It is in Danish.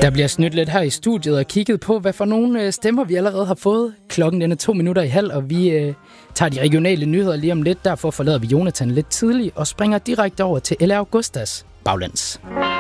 Der bliver snydt lidt her i studiet og kigget på, hvad for nogle stemmer vi allerede har fået. Klokken den er 2:02, og vi tager de regionale nyheder lige om lidt. Derfor forlader vi Jonathan lidt tidligt og springer direkte over til L.A. Augustas baglands.